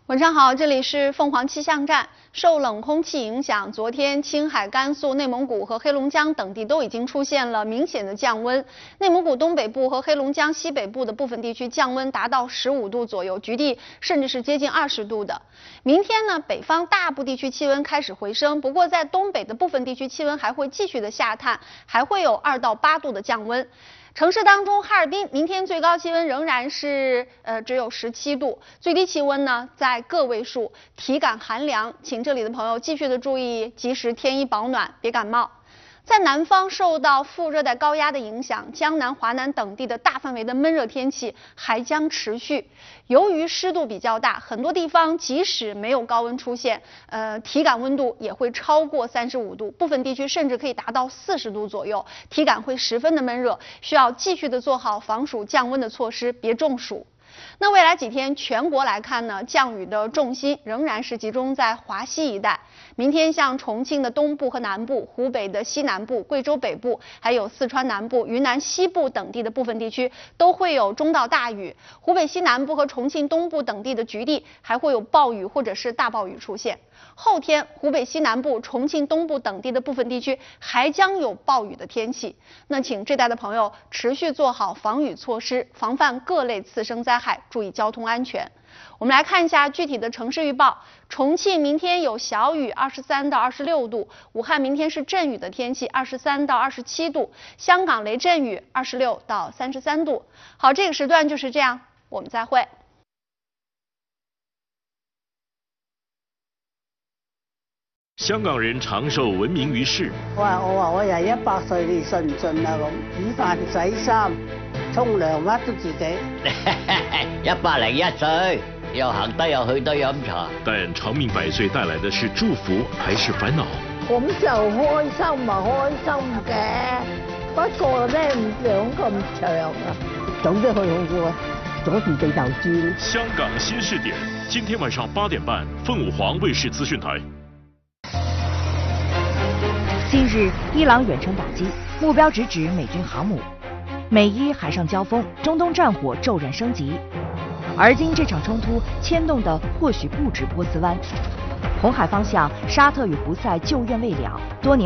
晚上好，这里是凤凰气象站。受冷空气影响，昨天青海、甘肃、内蒙古和黑龙江等地都已经出现了明显的降温。内蒙古东北部和黑龙江西北部的部分地区降温达到15度左右，局地甚至是接近20度的。明天呢，北方大部地区气温开始回升，不过在东北的部分地区气温还会继续的下探，还会有2到8度的降温。城市当中，哈尔滨明天最高气温仍然是只有17度，最低气温呢在个位数，体感寒凉，请这里的朋友继续的注意，及时添衣保暖，别感冒。在南方受到副热带高压的影响，江南、华南等地的大范围的闷热天气还将持续。由于湿度比较大，很多地方即使没有高温出现，体感温度也会超过35度，部分地区甚至可以达到40度左右，体感会十分的闷热，需要继续的做好防暑降温的措施，别中暑。那未来几天全国来看呢，降雨的重心仍然是集中在华西一带。明天像重庆的东部和南部、湖北的西南部、贵州北部，还有四川南部、云南西部等地的部分地区都会有中到大雨。湖北西南部和重庆东部等地的局地还会有暴雨或者是大暴雨出现。后天湖北西南部、重庆东部等地的部分地区还将有暴雨的天气。那请这带的朋友持续做好防雨措施，防范各类次生灾害，注意交通安全。我们来看一下具体的城市预报。重庆明天有小雨，23到26度；武汉明天是阵雨的天气，23到27度；香港雷阵雨，26到33度。好，这个时段就是这样，我们再会。 香港人长寿闻名于世。 我話又100歲，你信唔信啊？咁煮飯洗衫、沖涼乜都自己。 101歲，又行得又去得飲茶。 但長命百歲帶來的是祝福還是煩惱？ 咁就開心咪開心嘅，不過咧唔想咁長啊，早啲去好過，阻住地球轉。 香港新視點，今天晚上8點半，鳳凰衛視資訊台。 近日，伊朗远程打击，目标直指美军航母。美伊海上交锋，中东战火骤然升级。而今这场冲突牵动的或许不止波斯湾，红海方向，沙特与胡塞旧怨未了，多年。